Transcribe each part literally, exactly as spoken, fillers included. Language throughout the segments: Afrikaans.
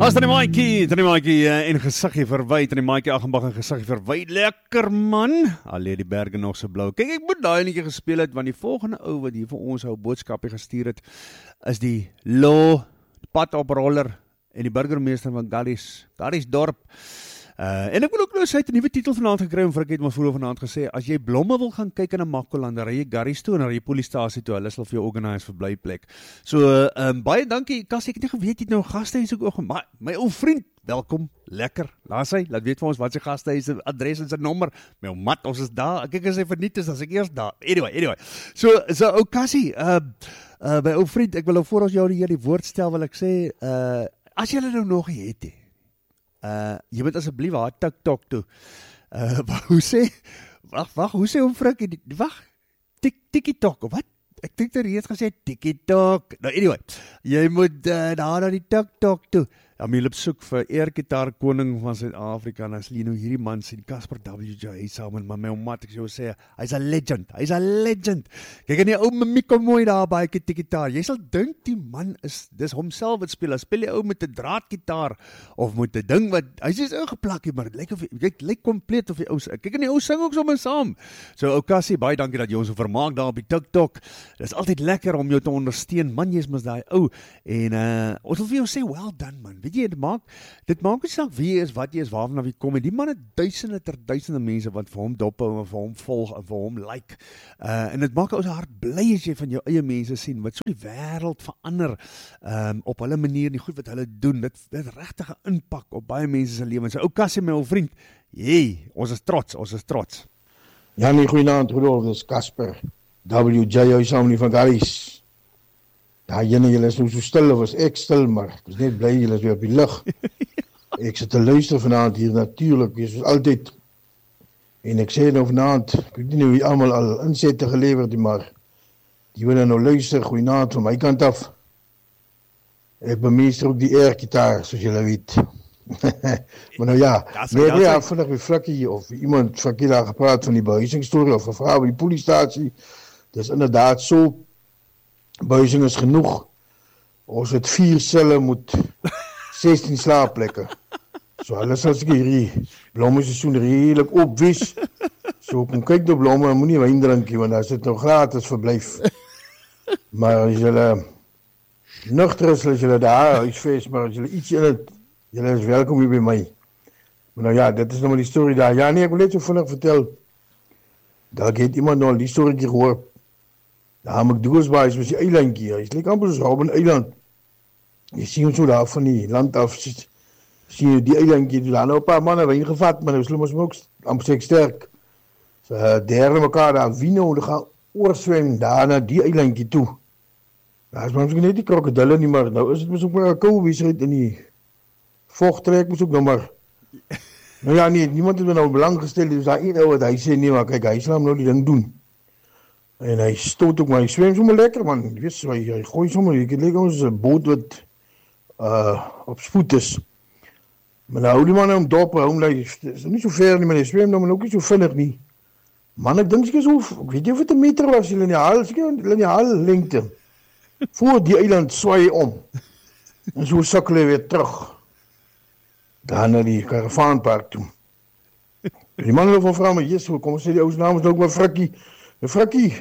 As dan die maatjie, dan die maatjie uh, en gesiggie verwy, dan die maatjie Aghenbach en gesiggie verwy. Lekker man. Al lê die berge nog so blou. Kyk, ek moet daai netjie gespeel het want die volgende ou wat hier vir ons ou boodskapie gestuur het is die Lo padoproller en die burgemeester van Garries, Garries dorp. Uh, en ek wil ook nou sê, hy het 'n nuwe titel vanaand gekry, en vir ek het maar vroeër vanaand gesê, as jy blomme wil gaan kyk in 'n Makkoland, dan ry jy Garries toe en dan ry jy Polistasie toe, hulle sal vir jou organise vir blyplek. So, uh, um, baie dankie, Kas, ek het nie geweet, jy het nou gastehuis ook oog, maar my ou vriend, welkom, lekker, laat sy, laat weet vir ons wat sy gastehuis, sy adres en sy nommer, my ou mat, ons is daar, ek as hy verniet is, as ek eers daar, anyway, anyway, so, so ou Kassie, uh, uh, my ou vriend, ek wil nou voor ons jou hier die woord stel, wil ek sê, uh, as jy nou nog nie het, he, Uh, jy moet asseblief haar TikTok toe. Uh, hoe sê, wacht, wacht, hoe sê hom Frikkie, wacht, tik, TikTok, wat? Ek dink dat hy het gesê TikTok. Nou anyway, jy moet uh, daar na die TikTok toe. Ja, my loop soek vir airgitaar koning van Suid-Afrika, en as jy nou hierdie man sien, Casper W J, hy saam met my oumat, ek sê, sê, hy's a legend, hy's a legend. Kyk, en die ou Mimiko mooi daar by die gitaar, jy sal dink die man is, dis homself wat speel, hy speel die ou met 'n draadgitaar, of met 'n ding wat, hy sê is ingeplak, maar het lyk of, kyk, lyk kompleet of die ou, kyk, en die ou sing ook sommer saam. So, ou Cassie, baie dankie dat jy ons so vermaak daar op die TikTok, dit is altyd lekker om jou te ondersteun, man, jy is mos daai ou, en uh, ons wil vir jou sê, well done man, weet jy, dit maak, dit maak nie saak wie jy is, wat jy is, waarvan wie kom, en die man het duisende ter duisende mense wat vir hom dop hou, en vir hom volg, en vir hom like, uh, en dit maak ons hart bly as jy van jou eie mense sien, wat so die wêreld verander, um, op hulle manier, die goed wat hulle doen, dit het regtig 'n impak op baie mense se lewens. So, ou Kassie, my ou vriend, jee, ons is trots, ons is trots. Ja, nie goeienaand, Rudolf, dis Casper W J, hy saam nie van Garries. Ja, jyne, jylle is nou so stil, of was ek stil, maar ek is net bly, jylle is weer op die lug. Ek sit te luister vanaand hier, natuurlijk, jy soos altyd. En ek sê nou vanaand, ek weet nie hoe jy allemaal al inzette geleverd, maar die wil nou luister, goeienaand van my kant af. Ek bemeester ook die airgitaar, soos jylle weet. Maar nou ja, nee, nee, ja, vandag met Frikkie, of iemand Frikkie daar gepraat van die behuisingsstorie, of gevraagd by die polistasie, dis inderdaad so, behuising is genoeg, ons het vier celle moet sestien slaapplekke, so hulle sal seker hierdie blomme seisoen redelijk opwis, so kom kyk die blomme, en moet nie wyn drinkie, want daar sit nou gratis verblyf, maar as julle nuchter is, as julle daar huisfeest, maar as julle iets in het, julle is welkom hier by my, maar nou ja, dit is nou maar die story daar, ja nee, ek wil net so vinnig vertel, dat het iemand nou al die story gehoor, daar McDoosbaai is met die eilandkie, hy is like amper soos Robben Eiland, jy sien ons so daar van die land af, sien jy die eilandkie, daar nou een paar mannen wijn gevat, maar nou slim ons ook amper sê ek sterk, so uh, derde mekaar daar, wie nou, die gaan oorswem daar na die eilandkie toe, daar is maar misschien net die krokodille nie, maar nou is het mis ook maar een kouweesheid in die vochttrek, mis ook nou maar, nou ja nee, niemand het me nou belang gestel, dus daar een ou wat hy sê, nee maar kijk, hy sal nou die ding doen, en hy stoot ook, maar hy swem sommer lekker, man. Jy weet, hy, hy gooi sommer, ek het lekker ons een boot wat uh, op spoed is. Maar nou hou die man om dop, hou hom, hy is nie so ver nie, maar hy swem nou, maar ook nie so vinnig nie. Man, ek dink seker so, ek weet nie of het een meter was, die lineaal, seker lineaal lengte. Voor die eiland swaai om. En so sukkel hy weer terug. Daar na die karavaanpark toe. Die man wil van vrou, maar yes, kom ons sê die ouds naam is ook maar Frikkie. Frikkie,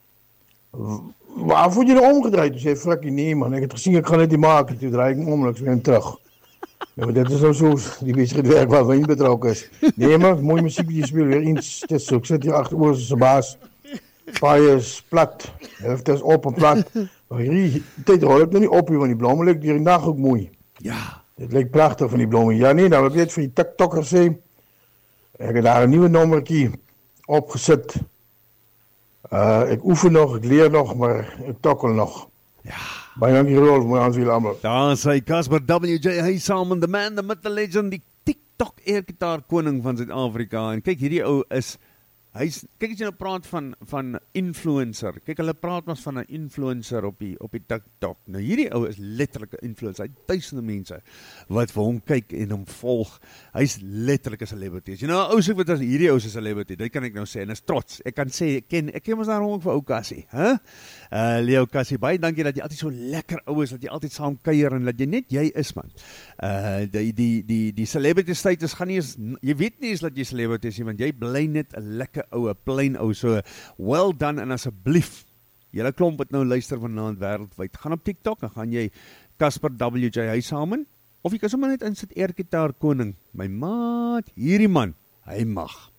waar word jy nou omgedraaid? Toe sê Frikkie, nee man, ek het gesien, ek gaan net die maken, toe draai ek om, en ek swem terug. Ja, maar dit is nou so, die bezigheid werk waar wijn betrokken is. Nee man, mooie muziek die speel, weer eens, het is so, ek sit hier achter oor, sy baas, paai is plat, helft is op en plat, maar hierdie tyd rol ek nou nie op, want die blomme lyk die dag ook mooi. Ja. Dit lyk prachtig van die blomme. Ja nee, nou wil ek net vir die TikTokker sê, ek het daar een nieuwe nommerkie opgesit. Uh, ek oefen nog, ek leer nog, maar ek tokkel nog. Ja. Baie dankie Rolf, mooi aan vir julle allemaal. Daar is hy, Casper W J, hy saam met the man, the myth, the legend, die TikTok airgitaar koning van Suid-Afrika, en kyk, hierdie ou is Hy's kyk as jy nou praat van van influencer. Kyk, hulle praat ons van 'n influencer op die op die TikTok. Nou hierdie ou is letterlik 'n influencer. Hy het duisende mense wat vir hom kyk en hom volg. Hy's letterlik 'n celebrity. As jy nou 'n ou soek wat as hierdie ou is 'n celebrity, dit kan ek nou sê en is trots. Ek kan sê ek ken ek ken mos daarom ook vir ou Cassie, hè? Uh Leo Cassie, baie dankie dat jy altyd so lekker ou is, dat jy altyd saam kuier en dat jy net jy is, man. Uh die die die die celebrity status gaan nie eens, jy weet nie eens dat jy celebrity is nie, want jy bly net 'n lekker ou, 'n plain ou, so well done en asseblief, julle klomp wat nou luister vanaand wêreldwyd, gaan op TikTok en gaan jy Casper W J Huishamen, of jy kan sommer net insit Air Guitar Koning, my maat, hierdie man, hy mag.